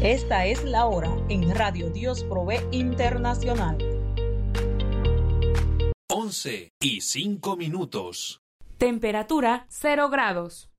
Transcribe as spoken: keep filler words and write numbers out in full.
Esta es la hora en Radio Dios Provee Internacional. once y cinco minutos. Temperatura cero grados.